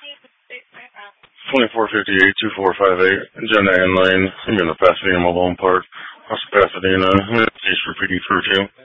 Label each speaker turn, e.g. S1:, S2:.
S1: 2458-2458, Jenna Ann Lane. I'm in the Pasadena Mobile Home Park. That's Pasadena. Please repeating through to you.